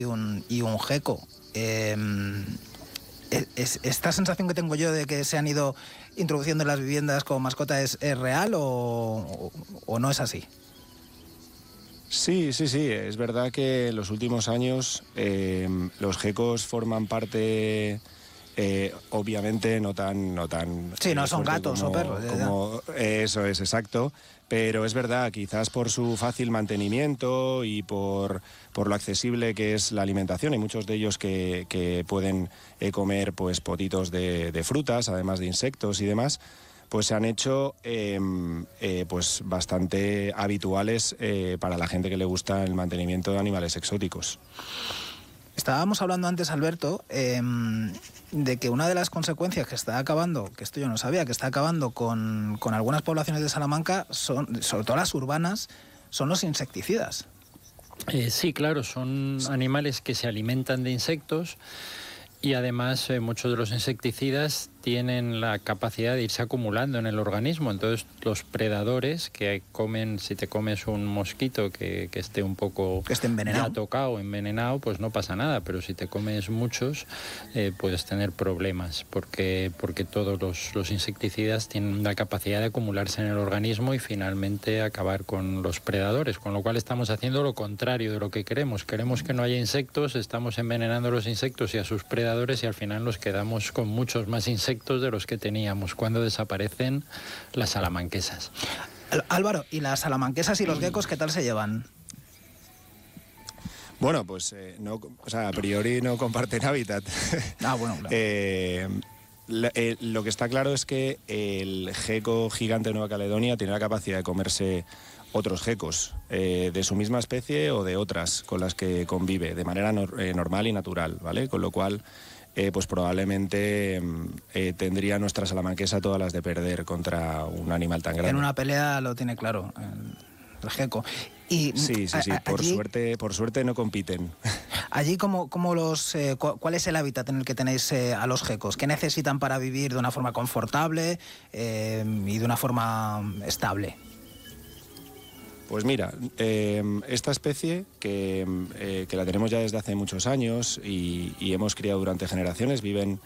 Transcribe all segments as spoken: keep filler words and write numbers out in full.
y un, y un geco. Eh, es, ¿Esta sensación que tengo yo de que se han ido introduciendo en las viviendas como mascota es, es real o, o, o no es así? Sí, sí, sí. Es verdad que en los últimos años eh, los gecos forman parte... Eh, obviamente no tan no tan sí, no eh, son gatos como, o perros como, eh, eso es exacto, pero es verdad, quizás por su fácil mantenimiento y por, por lo accesible que es la alimentación. Hay muchos de ellos que, que pueden eh, comer pues potitos de, de frutas, además de insectos y demás, pues se han hecho eh, eh, pues bastante habituales eh, para la gente que le gusta el mantenimiento de animales exóticos. Estábamos hablando antes, Alberto, eh, de que una de las consecuencias que está acabando, que esto yo no sabía, que está acabando con, con algunas poblaciones de Salamanca, son, sobre todo las urbanas, son los insecticidas. Eh, sí, claro, son animales que se alimentan de insectos y además eh, muchos de los insecticidas tienen la capacidad de irse acumulando en el organismo. Entonces los predadores que comen, si te comes un mosquito que, que esté un poco que esté envenenado, ya tocado, envenenado, pues no pasa nada, pero si te comes muchos eh, puedes tener problemas porque, porque todos los, los insecticidas tienen la capacidad de acumularse en el organismo y finalmente acabar con los predadores, con lo cual estamos haciendo lo contrario de lo que queremos. Queremos que no haya insectos, estamos envenenando a los insectos y a sus predadores y al final nos quedamos con muchos más insectos de los que teníamos cuando desaparecen las salamanquesas. Álvaro, ¿y las salamanquesas y los geckos qué tal se llevan? Bueno, pues eh, no, o sea, a priori no comparten hábitat. Ah, bueno, claro. eh, la, eh, lo que está claro es que el gecko gigante de Nueva Caledonia tiene la capacidad de comerse otros gecos eh, de su misma especie o de otras con las que convive de manera no, eh, normal y natural, ¿vale? Con lo cual Eh, pues probablemente eh, tendría nuestra salamanquesa todas las de perder contra un animal tan grande. En una pelea lo tiene claro el, el gecko. Y sí, sí, sí. A, por allí, suerte, por suerte no compiten. Allí, ¿cómo, cómo los, eh, ¿cuál es el hábitat en el que tenéis eh, a los geckos? ¿Qué necesitan para vivir de una forma confortable eh, y de una forma estable? Pues mira, eh, esta especie, que, eh, que la tenemos ya desde hace muchos años y, y hemos criado durante generaciones, viven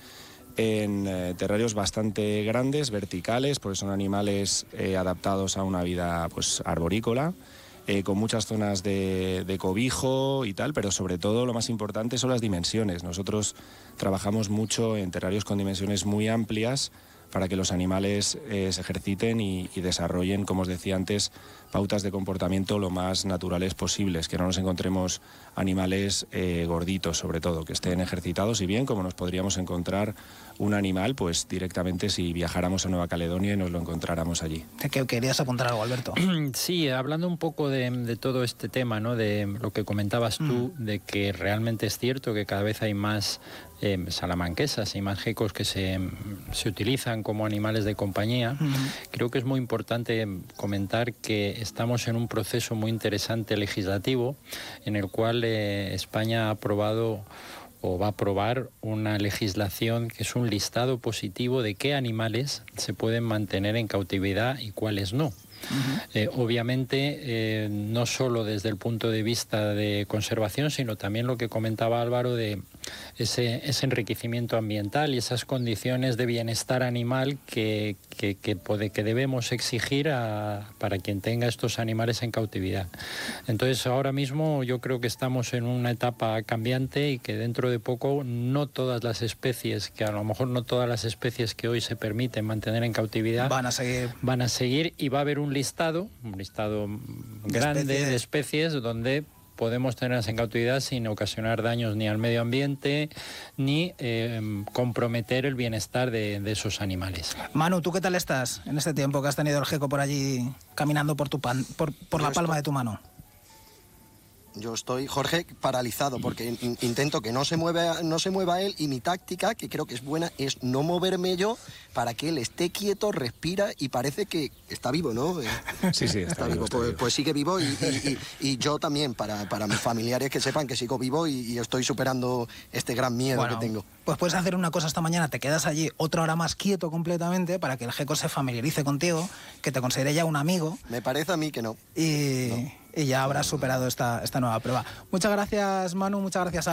en eh, terrarios bastante grandes, verticales, porque son animales eh, adaptados a una vida pues arborícola, eh, con muchas zonas de, de cobijo y tal, pero sobre todo lo más importante son las dimensiones. Nosotros trabajamos mucho en terrarios con dimensiones muy amplias para que los animales eh, se ejerciten y, y desarrollen, como os decía antes, pautas de comportamiento lo más naturales posibles, que no nos encontremos animales eh, gorditos, sobre todo, que estén ejercitados y bien, como nos podríamos encontrar un animal, pues directamente si viajáramos a Nueva Caledonia y nos lo encontráramos allí. ¿Que querías apuntar algo, Alberto? Sí, hablando un poco de, de todo este tema, ¿no? De lo que comentabas tú, mm. de que realmente es cierto que cada vez hay más eh, salamanquesas y más geckos que se, se utilizan como animales de compañía. Mm. Creo que es muy importante comentar que estamos en un proceso muy interesante legislativo en el cual eh, España ha aprobado o va a aprobar una legislación que es un listado positivo de qué animales se pueden mantener en cautividad y cuáles no. Uh-huh. Eh, obviamente, eh, no solo desde el punto de vista de conservación, sino también lo que comentaba Álvaro de ese, ese enriquecimiento ambiental y esas condiciones de bienestar animal que, que, que, puede, que debemos exigir a, para quien tenga estos animales en cautividad. Entonces, ahora mismo yo creo que estamos en una etapa cambiante y que dentro de poco no todas las especies, que a lo mejor no todas las especies que hoy se permiten mantener en cautividad, van a seguir, van a seguir y va a haber un listado, un listado grande de especies, de especies donde podemos tenerlas en cautividad sin ocasionar daños ni al medio ambiente ni eh, comprometer el bienestar de, de esos animales. Manu, ¿tú qué tal estás en este tiempo que has tenido el gecko por allí caminando por tu pan, por, por la palma de tu mano? Yo estoy, Jorge, paralizado porque in, intento que no se mueva, no se mueva él y mi táctica, que creo que es buena, es no moverme yo para que él esté quieto, respira y parece que está vivo, ¿no? Sí, sí, está, está vivo. vivo. Está pues, vivo. pues sigue vivo y, y, y, y yo también, para, para mis familiares que sepan que sigo vivo y, y estoy superando este gran miedo bueno, que tengo. Pues puedes hacer una cosa esta mañana, te quedas allí otra hora más quieto completamente para que el gecko se familiarice contigo, que te considere ya un amigo. Me parece a mí que no. Y... no. Y ya habrás superado esta, esta nueva prueba. Muchas gracias, Manu, muchas gracias a